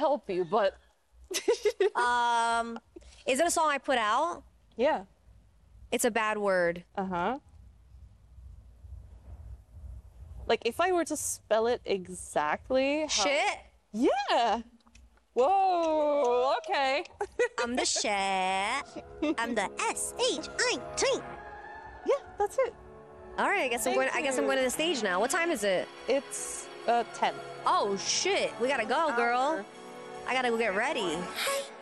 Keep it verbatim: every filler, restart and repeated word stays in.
help you, but Um, is it a song I put out? yeah. It's a bad word. Uh-huh. Like, if I were to spell it exactly... how- Shit. Yeah! Whoa, okay. I'm the shit. I'm the S H I T. Yeah, that's it. All right, I guess I'm Thank going. I guess I'm you. going to the stage now. What time is it? It's, uh, ten. Oh shit, we gotta go, girl. I gotta go get ready. Hey,